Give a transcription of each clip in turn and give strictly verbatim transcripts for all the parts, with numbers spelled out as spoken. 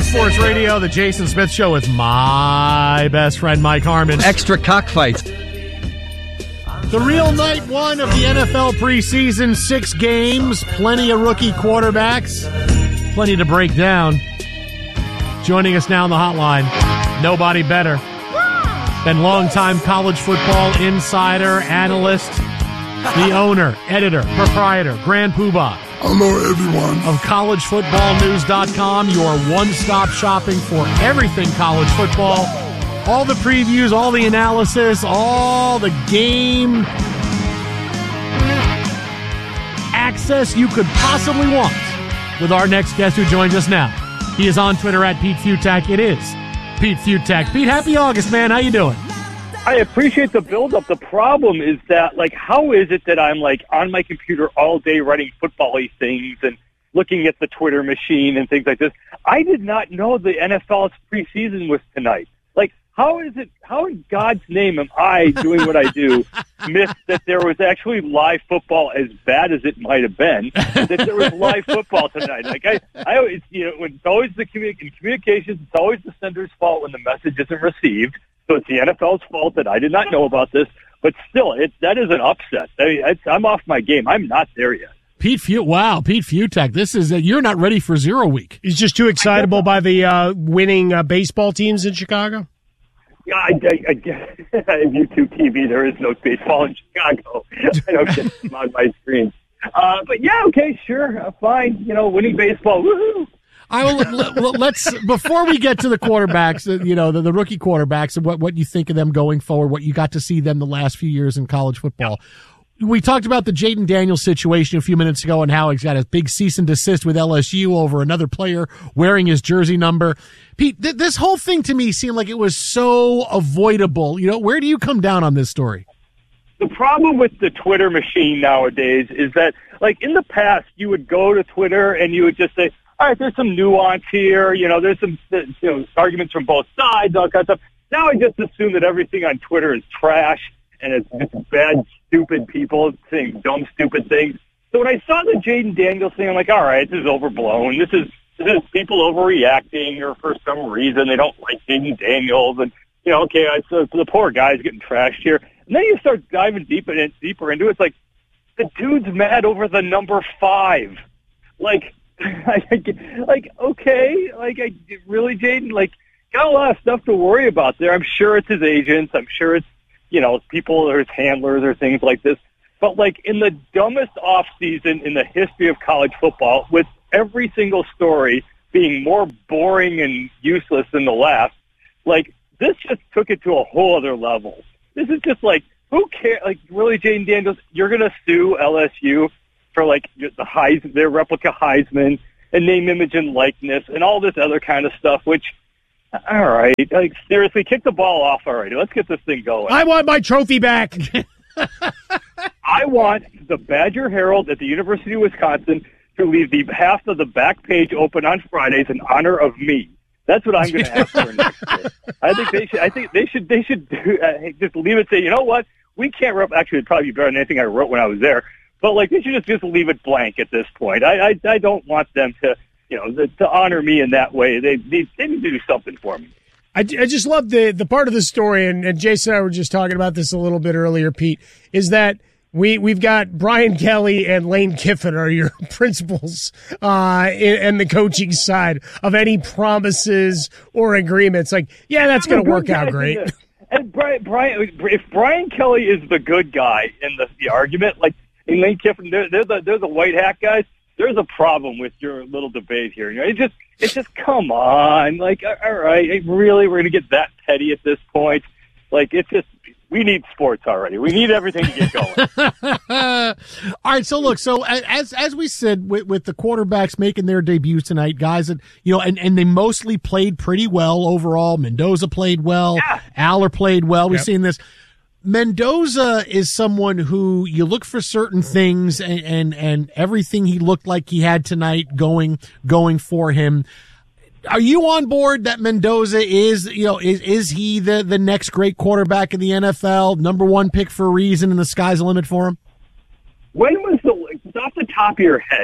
Fox Sports Radio, the Jason Smith Show with my best friend Mike Harmon. Extra cockfights. The real night one of the N F L preseason, six games, plenty of rookie quarterbacks, plenty to break down. Joining us now on the hotline, nobody better than longtime college football insider, analyst, the owner, editor, proprietor, grand poobah. Hello, everyone. Of college football news dot com, your one-stop shopping for everything college football. All the previews, all the analysis, all the game access you could possibly want with our next guest who joins us now. He is on Twitter at Pete Fiutak. It is Pete Fiutak. Pete, happy August, man. How you doing? I appreciate the build-up. The problem is that, like, how is it that I'm, like, on my computer all day writing football-y things and looking at the Twitter machine and things like this? I did not know the N F L's preseason was tonight. Like, how is it, how in God's name am I doing what I do, missed that there was actually live football, as bad as it might have been, that there was live football tonight? Like, I, I always, you know, when it's always the commu- in communications, it's always the sender's fault when the message isn't received. So it's the N F L's fault that I did not know about this. But still, it, that is an upset. I mean, it's, I'm off my game. I'm not there yet. Pete Fiu, wow, Pete Fiutak, this is, a, you're not ready for zero week. He's just too excitable by the uh, winning uh, baseball teams in Chicago? Yeah, I, I, I guess YouTube T V, there is no baseball in Chicago. I don't get them on my screen. Uh, but yeah, okay, sure, uh, fine. You know, winning baseball, woohoo. I will, let's, before we get to the quarterbacks, you know, the, the rookie quarterbacks and what, what you think of them going forward, what you got to see them the last few years in college football. We talked about the Jayden Daniels situation a few minutes ago and how he's got a big cease and desist with L S U over another player wearing his jersey number. Pete, th- this whole thing to me seemed like it was so avoidable. You know, where do you come down on this story? The problem with the Twitter machine nowadays is that, like, in the past, you would go to Twitter and you would just say, all right, there's some nuance here. You know, there's some, you know, arguments from both sides, all kinds of stuff. Now I just assume that everything on Twitter is trash and it's just bad, stupid people saying dumb, stupid things. So when I saw the Jayden Daniels thing, I'm like, all right, this is overblown. This is, this is people overreacting, or for some reason they don't like Jayden Daniels. And, you know, okay, so the poor guy's getting trashed here. And then you start diving deeper, in, deeper into it. It's like, the dude's mad over the number five. Like, like, okay, like, I really, Jayden, like, got a lot of stuff to worry about there. I'm sure it's his agents. I'm sure it's, you know, people or his handlers or things like this. But, like, in the dumbest off season in the history of college football, with every single story being more boring and useless than the last, like, this just took it to a whole other level. This is just like, who cares? Like, really, Jayden Daniels, you're going to sue L S U for, like, the Heis, their replica Heisman and name, image, and likeness and all this other kind of stuff, which, all right, like, seriously, kick the ball off already. Let's get this thing going. I want my trophy back. I want the Badger Herald at the University of Wisconsin to leave the half of the back page open on Fridays in honor of me. That's what I'm going to ask for next year. I think they should. I think they should. They should do, uh, just leave it. Say, you know what? We can't. Rep- Actually, it'd probably be better than anything I wrote when I was there. But, like, they should just, just leave it blank at this point. I, I, I don't want them to, you know, the, to honor me in that way. They, they, they need to do something for me. I, I just love the, the part of the story, and, and Jason and I were just talking about this a little bit earlier, Pete, is that we, we've got Brian Kelly and Lane Kiffin are your principals uh, and the coaching side of any promises or agreements. Like, yeah, that's going to work out great. And Brian, Brian, if Brian Kelly is the good guy in the, the argument, like, and Lane Kiffin, they're, they're the they're the white hat guys. There's a problem with your little debate here. You know, it just it's just come on, like, all right, really, we're gonna get that petty at this point? Like, it's just, we need sports already. We need everything to get going. All right, so look, so as as we said, with, with the quarterbacks making their debuts tonight, guys, that, you know, and, and they mostly played pretty well overall. Mendoza played well. Yeah. Aller played well. We've Yep. seen this. Mendoza is someone who you look for certain things, and, and, and everything he looked like he had tonight going going for him. Are you on board that Mendoza is, you know, is is he the, the next great quarterback in the N F L, number one pick for a reason, and the sky's the limit for him? When was the, off the top of your head,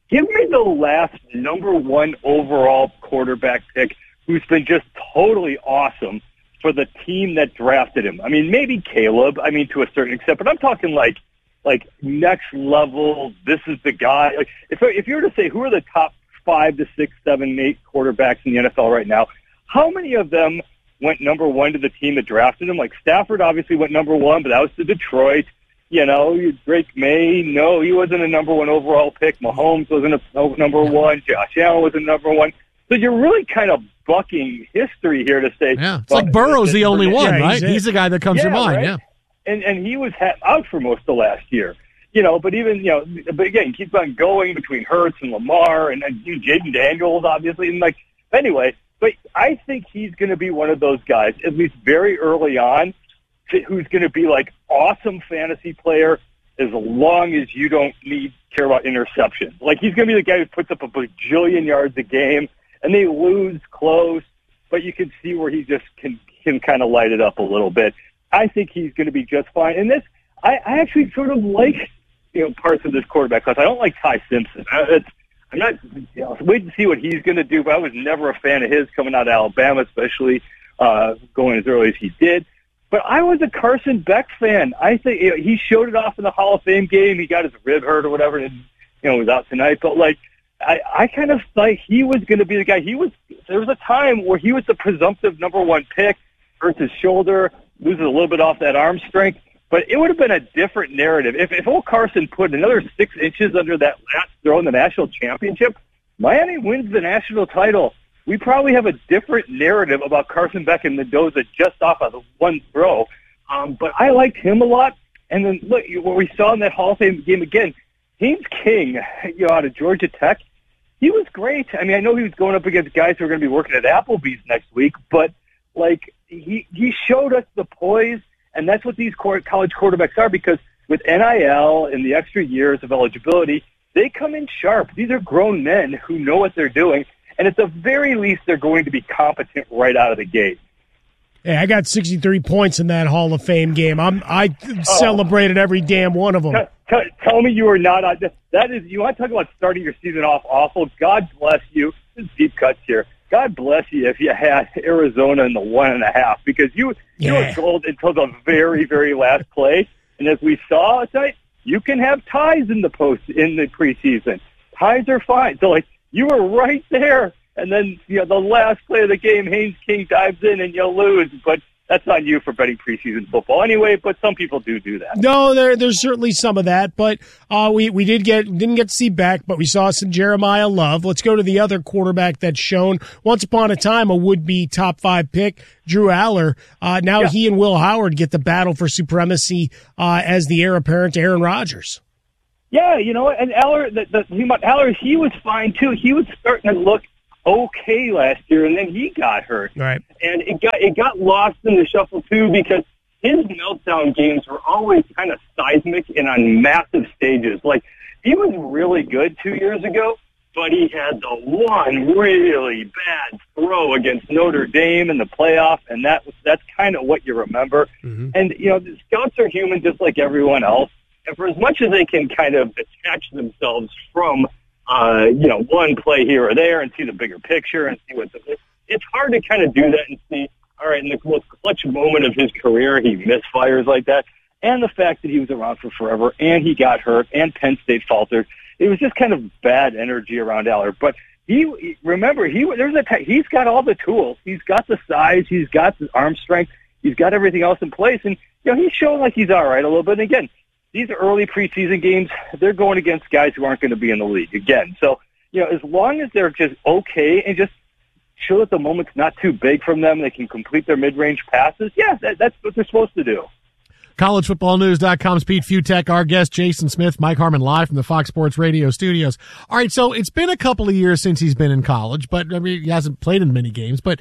give me the last number one overall quarterback pick who's been just totally awesome for the team that drafted him. I mean, maybe Caleb, I mean, to a certain extent, but I'm talking like like next level, this is the guy. Like, if, if you were to say who are the top five to six, seven, eight quarterbacks in the N F L right now, how many of them went number one to the team that drafted him? Like Stafford obviously went number one, but that was to Detroit. You know, Drake May, no, he wasn't a number one overall pick. Mahomes wasn't a number one. Josh Allen wasn't number one. So you're really kind of bucking history here to say. Yeah, it's well, like Burrow's the only one, yeah, right? He's, he's the guy that comes yeah, to mind, right? yeah. And and he was ha- out for most of last year. You know, but even, you know, but again, keeps on going between Hurts and Lamar and, and Jaden Daniels, obviously. And like, anyway, but I think he's going to be one of those guys, at least very early on, who's going to be like awesome fantasy player as long as you don't need care about interception. Like, he's going to be the guy who puts up a bajillion yards a game, and they lose close, but you can see where he just can, can kind of light it up a little bit. I think he's going to be just fine. And this, I, I actually sort of like, you know, parts of this quarterback class. I don't like Ty Simpson. I, it's, I'm not, you know, wait to see what he's going to do, but I was never a fan of his coming out of Alabama, especially uh, going as early as he did. But I was a Carson Beck fan. I think, you know, he showed it off in the Hall of Fame game. He got his rib hurt or whatever, and, you know, was out tonight. But, like, I, I kind of thought he was going to be the guy. He was. There was a time where he was the presumptive number one pick, hurts his shoulder, loses a little bit off that arm strength. But it would have been a different narrative. If, if old Carson put another six inches under that last throw in the national championship, Miami wins the national title. We probably have a different narrative about Carson Beck and Mendoza just off of the one throw. Um, but I liked him a lot. And then, look, what we saw in that Hall of Fame game again, Haynes King, you know, out of Georgia Tech, he was great. I mean, I know he was going up against guys who are going to be working at Applebee's next week, but, like, he, he showed us the poise, and that's what these college quarterbacks are, because with N I L and the extra years of eligibility, they come in sharp. These are grown men who know what they're doing. And at the very least, they're going to be competent right out of the gate. Hey, I got sixty-three points in that Hall of Fame game. I'm I oh. celebrated every damn one of them. Tell, tell, tell me you were not on. That is, you want to talk about starting your season off awful? God bless you. This is deep cuts here. God bless you if you had Arizona in the one and a half, because you you yeah. were gold until the very very last play. And as we saw tonight, you can have ties in the post in the preseason. Ties are fine. So like. You were right there, and then you know the last play of the game, Haynes King dives in and you lose. But that's on you for betting preseason football anyway. But some people do do that. No, there there's certainly some of that. But uh, we we did get didn't get to see Beck, but we saw some Jeremiah Love. Let's go to the other quarterback that's shown once upon a time a would be top five pick, Drew Aller. Uh, now yeah. he and Will Howard get the battle for supremacy uh, as the heir apparent to Aaron Rodgers. Yeah, you know, and Aller, the, the thing about Aller, he was fine too. He was starting to look okay last year, and then he got hurt. Right. And it got it got lost in the shuffle too, because his meltdown games were always kind of seismic and on massive stages. Like, he was really good two years ago, but he had the one really bad throw against Notre Dame in the playoff, and that was that's kind of what you remember. Mm-hmm. And, you know, the scouts are human just like everyone else. And for as much as they can kind of detach themselves from, uh, you know, one play here or there and see the bigger picture and see what's – it's hard to kind of do that and see, all right, in the most clutch moment of his career, he misfires like that. And the fact that he was around for forever and he got hurt and Penn State faltered. It was just kind of bad energy around Aller. But he – remember, he there's a he's got all the tools. He's got the size. He's got the arm strength. He's got everything else in place. And, you know, he's showing like he's all right a little bit. And, again, these early preseason games, they're going against guys who aren't going to be in the league again. So, you know, as long as they're just okay and just show that the moment's not too big from them, they can complete their mid-range passes, yeah, that, that's what they're supposed to do. college football news dot com's Pete Futek, our guest, Jason Smith, Mike Harmon live from the Fox Sports Radio studios. All right, so it's been a couple of years since he's been in college, but I mean, he hasn't played in many games. But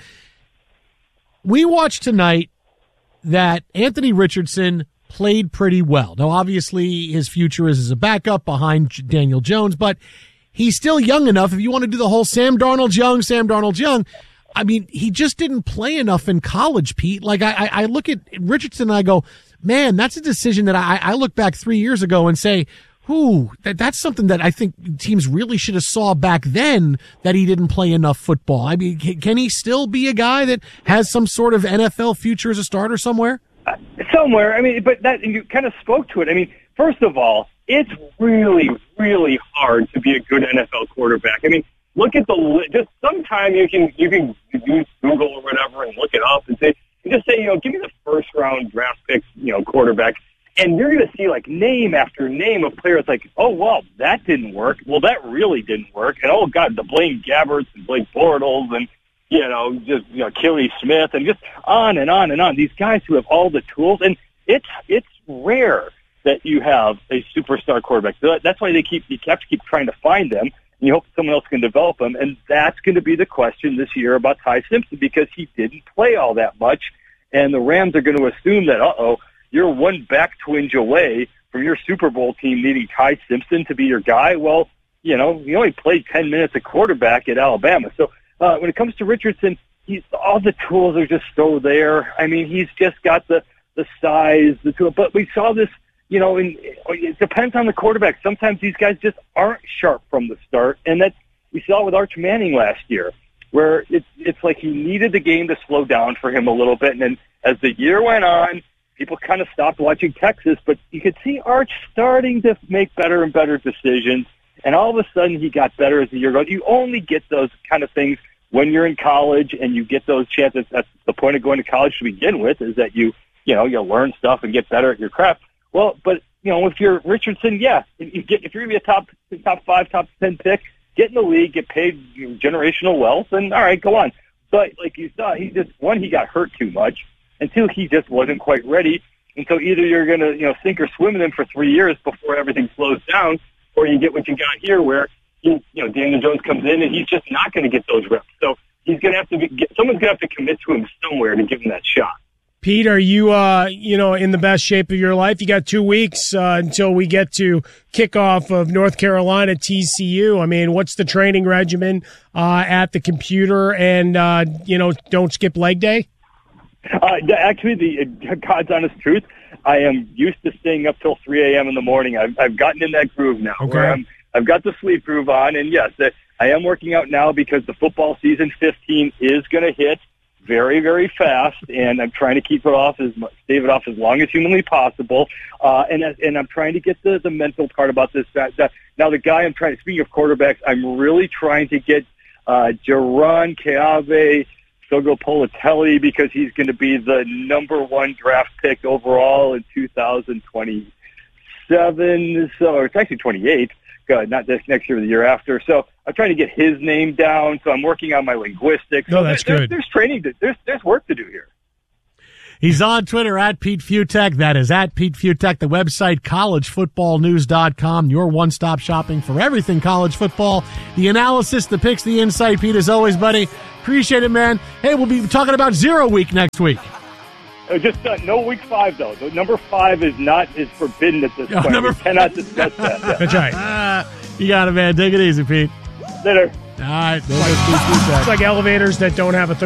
we watched tonight that Anthony Richardson played pretty well. Now, obviously, his future is as a backup behind Daniel Jones, but he's still young enough. If you want to do the whole Sam Darnold's young, Sam Darnold's young, I mean, he just didn't play enough in college, Pete. Like, I, I look at Richardson and I go, man, that's a decision that I, I look back three years ago and say, Who that that's something that I think teams really should have saw back then, that he didn't play enough football. I mean, can, can he still be a guy that has some sort of N F L future as a starter somewhere? Uh, somewhere. I mean, but that, and you kind of spoke to it. I mean, first of all, it's really, really hard to be a good N F L quarterback. I mean, look at the li- just sometime you can you can use Google or whatever and look it up and say and just say, you know, give me the first round draft pick, you know, quarterback. And you're going to see, like, name after name of players like, oh, well, that didn't work. Well, that really didn't work. And, oh, God, the Blaine Gabberts and Blake Bortles and, you know, just, you know, Kelly Smith and just on and on and on. These guys who have all the tools. And it's it's rare that you have a superstar quarterback. So that's why they keep you have to keep trying to find them. And you hope someone else can develop them. And that's going to be the question this year about Ty Simpson, because he didn't play all that much. And the Rams are going to assume that, uh-oh, you're one back twinge away from your Super Bowl team needing Ty Simpson to be your guy. Well, you know, he only played ten minutes at quarterback at Alabama. So uh, when it comes to Richardson, he's all the tools are just so there. I mean, he's just got the, the size, the tool. But we saw this, you know, in, it depends on the quarterback. Sometimes these guys just aren't sharp from the start. And that we saw it with Arch Manning last year, where it's, it's like he needed the game to slow down for him a little bit. And then as the year went on, people kind of stopped watching Texas, but you could see Arch starting to make better and better decisions. And all of a sudden he got better as the year goes. You only get those kind of things when you're in college and you get those chances. That's the point of going to college to begin with, is that you, you know, you learn stuff and get better at your craft. Well, but, you know, if you're Richardson, yeah, if, you get, if you're going to be a top, top five, top ten pick, get in the league, get paid generational wealth, and all right, go on. But like you saw, he just, one, he got hurt too much. And two, he just wasn't quite ready. And so either you're going to, you know, sink or swim in him for three years before everything slows down, or you get what you got here where, you, you know, Daniel Jones comes in and he's just not going to get those reps. So he's going to have to be, get, someone's going to have to commit to him somewhere to give him that shot. Pete, are you, uh, you know, in the best shape of your life? You got two weeks uh, until we get to kickoff of North Carolina T C U. I mean, what's the training regimen uh, at the computer? And, uh, you know, don't skip leg day? Uh, actually, the uh, God's honest truth, I am used to staying up till three a.m. in the morning. I've, I've gotten in that groove now. Okay. Where I'm, I've got the sleep groove on, and yes, uh, I am working out now because the football season fifteen is going to hit very, very fast, and I'm trying to keep it off as stave it off as long as humanly possible. Uh, and and I'm trying to get the, the mental part about this. That, that, now, the guy I'm trying. Speaking of quarterbacks, I'm really trying to get uh, Jaron Keave Sogo Politelli, because he's going to be the number one draft pick overall in two thousand twenty-seven. So it's actually twenty-eight. God, not this next year or the year after. So I'm trying to get his name down. So I'm working on my linguistics. No, so that's there, good. There's, there's training. To, there's there's work to do here. He's on Twitter at Pete Fiutak. That is at Pete Fiutak. The website, college football news dot com. Your one-stop shopping for everything college football. The analysis, the picks, the insight. Pete, as always, buddy. Appreciate it, man. Hey, we'll be talking about zero week next week. Uh, just uh, no week five, though. The number five is not is forbidden at this Oh, point. number We cannot discuss that. Yeah. That's right. Ah, you got it, man. Take it easy, Pete. Later. All right. There goes Pete Fiutak. It's like elevators that don't have a